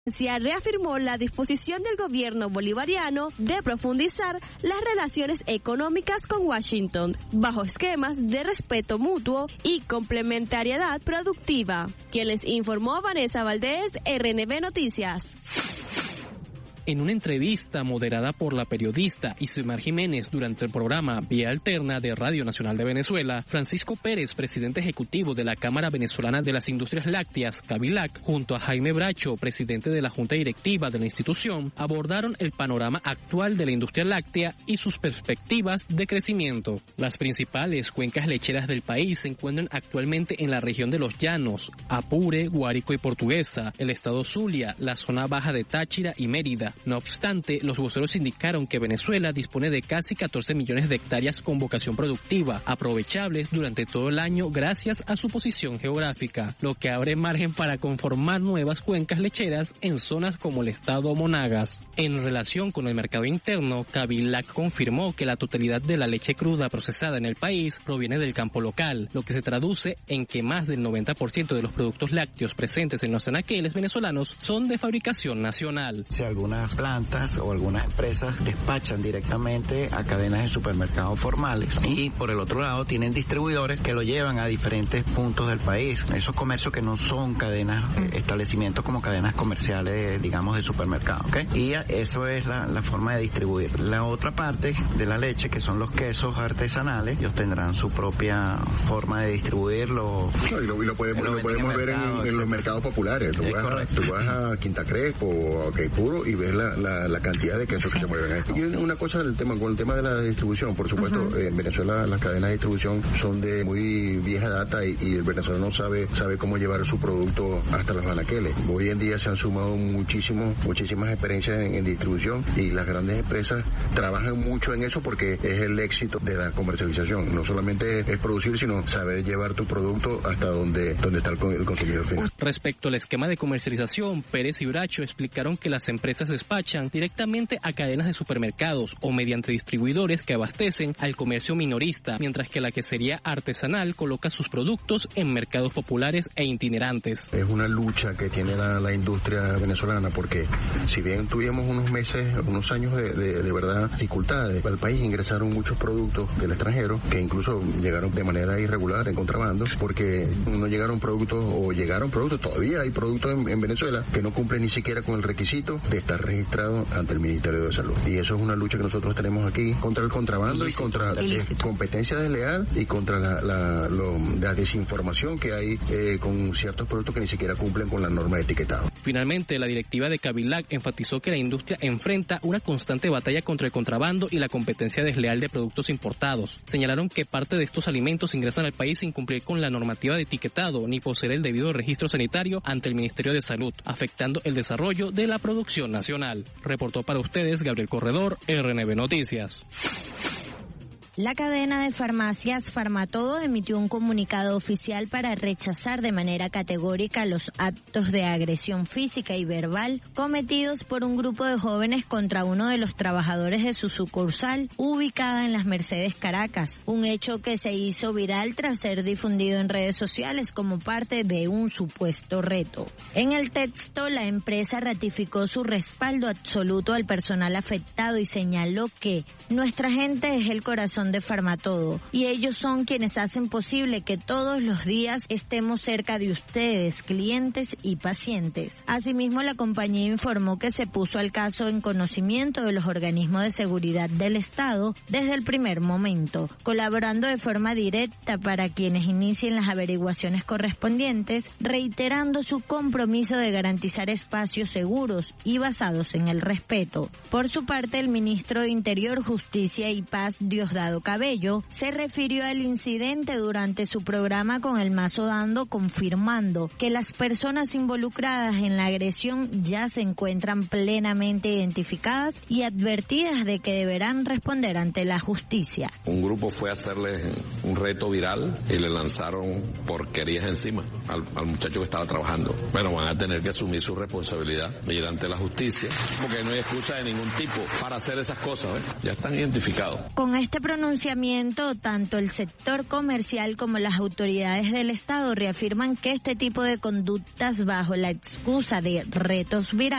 Reafirmó la disposición del gobierno bolivariano de profundizar las relaciones económicas con Washington, bajo esquemas de respeto mutuo y complementariedad productiva. Quien les informó, Vanessa Valdés, RNB Noticias. En una entrevista moderada por la periodista Isimar Jiménez durante el programa Vía Alterna de Radio Nacional de Venezuela, Francisco Pérez, presidente ejecutivo de la Cámara Venezolana de las Industrias Lácteas, CAVILAC, junto a Jaime Bracho, presidente de la Junta Directiva de la institución, abordaron el panorama actual de la industria láctea y sus perspectivas de crecimiento. Las principales cuencas lecheras del país se encuentran actualmente en la región de Los Llanos, Apure, Guárico y Portuguesa, el estado Zulia, la zona baja de Táchira y Mérida. No obstante, los voceros indicaron que Venezuela dispone de casi 14 millones de hectáreas con vocación productiva, aprovechables durante todo el año gracias a su posición geográfica, lo que abre margen para conformar nuevas cuencas lecheras en zonas como el estado Monagas. En relación con el mercado interno, CAVILAC confirmó que la totalidad de la leche cruda procesada en el país proviene del campo local, lo que se traduce en que más del 90% de los productos lácteos presentes en los anaqueles venezolanos son de fabricación nacional. Si algunas plantas o algunas empresas despachan directamente a cadenas de supermercados formales y por el otro lado tienen distribuidores que lo llevan a diferentes puntos del país. Esos comercios que no son cadenas, establecimientos como cadenas comerciales, digamos, de supermercados, ¿okay? Y eso es la forma de distribuir. La otra parte de la leche, que son los quesos artesanales, ellos tendrán su propia forma de distribuirlo. Y lo podemos ver en los mercados populares. Tú vas a Quinta Crespo o a Queipuro y ves la cantidad de quesos que se mueven ahí. Y una cosa con el tema de la distribución, por supuesto, en Venezuela las cadenas de distribución son de muy vieja data y el venezolano sabe cómo llevar su producto hasta los anaqueles. Hoy en día se han sumado muchísimas experiencias en distribución y las grandes empresas trabajan mucho en eso porque es el éxito de la comercialización. No solamente es producir, sino saber llevar tu producto hasta donde está el consumidor final. Respecto al esquema de comercialización, Pérez y Bracho explicaron que las empresas despachan directamente a cadenas de supermercados o mediante distribuidores que abastecen al comercio minorista, mientras que la quesería artesanal coloca sus productos en mercados populares e itinerantes. Es una lucha que tiene la industria venezolana porque si bien tuvimos unos años de verdad dificultades al país, ingresaron muchos productos del extranjero que incluso llegaron de manera irregular en contrabando porque no llegaron productos todavía hay productos en Venezuela que no cumplen ni siquiera con el requisito de estar registrado ante el Ministerio de Salud. Y eso es una lucha que nosotros tenemos aquí contra el contrabando y contra la competencia desleal y contra la desinformación que hay con ciertos productos que ni siquiera cumplen con la norma de etiquetado. Finalmente, la directiva de CAVILAC enfatizó que la industria enfrenta una constante batalla contra el contrabando y la competencia desleal de productos importados. Señalaron que parte de estos alimentos ingresan al país sin cumplir con la normativa de etiquetado ni poseer el debido registro sanitario ante el Ministerio de Salud, afectando el desarrollo de la producción nacional. Reportó para ustedes Gabriel Corredor, RNB Noticias. La cadena de farmacias Farmatodo emitió un comunicado oficial para rechazar de manera categórica los actos de agresión física y verbal cometidos por un grupo de jóvenes contra uno de los trabajadores de su sucursal ubicada en Las Mercedes, Caracas, un hecho que se hizo viral tras ser difundido en redes sociales como parte de un supuesto reto. En el texto, la empresa ratificó su respaldo absoluto al personal afectado y señaló que nuestra gente es el corazón de Farmatodo y ellos son quienes hacen posible que todos los días estemos cerca de ustedes, clientes y pacientes. Asimismo, la compañía informó que se puso al caso en conocimiento de los organismos de seguridad del Estado desde el primer momento, colaborando de forma directa para quienes inicien las averiguaciones correspondientes, reiterando su compromiso de garantizar espacios seguros y basados en el respeto. Por su parte, el ministro de Interior, Justicia y Paz, Diosdado Cabello, se refirió al incidente durante su programa con El Mazo Dando, confirmando que las personas involucradas en la agresión ya se encuentran plenamente identificadas y advertidas de que deberán responder ante la justicia. Un grupo fue a hacerle un reto viral y le lanzaron porquerías encima al muchacho que estaba trabajando. Bueno, van a tener que asumir su responsabilidad y ir ante la justicia, porque no hay excusa de ningún tipo para hacer esas cosas, ¿eh? Ya están identificados. Con este pronunciamiento, tanto el sector comercial como las autoridades del Estado reafirman que este tipo de conductas bajo la excusa de retos virales